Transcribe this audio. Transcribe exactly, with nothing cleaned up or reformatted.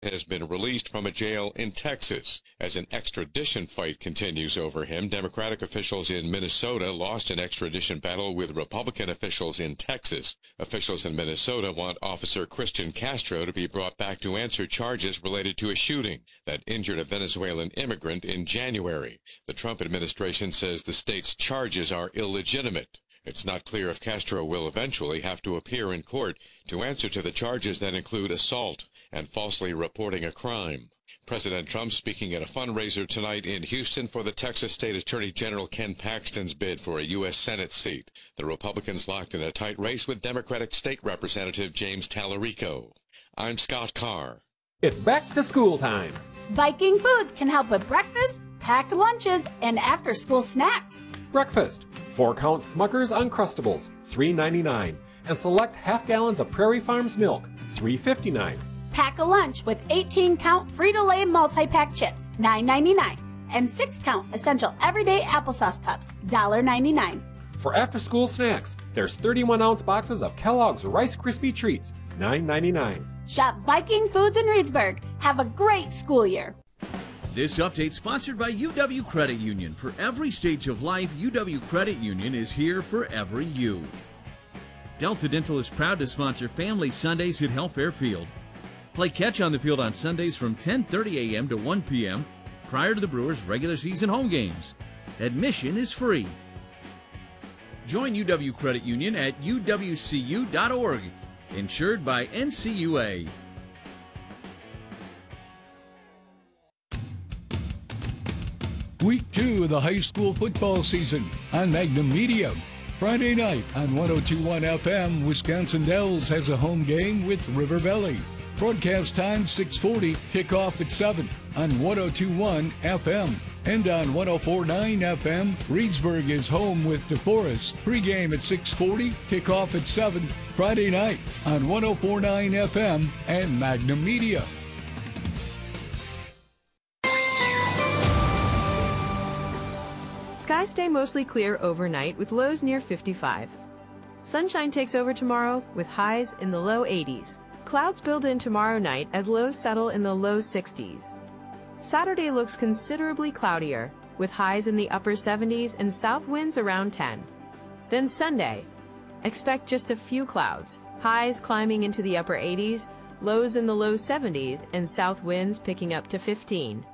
has been released from a jail in Texas. As an extradition fight continues over him, Democratic officials in Minnesota lost an extradition battle with Republican officials in Texas. Officials in Minnesota want Officer Christian Castro to be brought back to answer charges related to a shooting that injured a Venezuelan immigrant in January. The Trump administration says the state's charges are illegitimate. It's not clear if Castro will eventually have to appear in court to answer to the charges that include assault and falsely reporting a crime. President Trump speaking at a fundraiser tonight in Houston for the Texas State Attorney General Ken Paxton's bid for a U S Senate seat. The Republicans locked in a tight race with Democratic State Representative James Tallarico. I'm Scott Carr. It's back to school time. Viking Foods can help with breakfast, packed lunches, and after-school snacks. Breakfast, four-count Smucker's Uncrustables, three ninety-nine, and select half gallons of Prairie Farms milk, three fifty-nine. Pack a lunch with eighteen-count Frito-Lay multi-pack chips, nine ninety-nine, and six-count Essential Everyday Applesauce Cups, one ninety-nine. For after-school snacks, there's thirty-one ounce boxes of Kellogg's Rice Krispie Treats, nine ninety-nine. Shop Viking Foods in Reedsburg. Have a great school year. This update sponsored by U W Credit Union. For every stage of life, U W Credit Union is here for every you. Delta Dental is proud to sponsor Family Sundays at Health Fairfield. Play catch on the field on Sundays from ten thirty a m to one p m prior to the Brewers' regular season home games. Admission is free. Join U W Credit Union at U W C U dot org. Insured by N C U A. Week two of the high school football season on Magnum Media. Friday night on one oh two point one F M, Wisconsin Dells has a home game with River Valley. Broadcast time six forty, kickoff at seven on one oh two point one F M. And on one oh four point nine F M, Reedsburg is home with DeForest. Pre-game at six forty, kickoff at seven, Friday night on one oh four point nine F M and Magnum Media. Skies stay mostly clear overnight with lows near fifty-five. Sunshine takes over tomorrow with highs in the low eighties. Clouds build in tomorrow night as lows settle in the low sixties. Saturday looks considerably cloudier with highs in the upper seventies and south winds around ten. Then Sunday, expect just a few clouds, highs climbing into the upper eighties, lows in the low seventies, and south winds picking up to fifteen.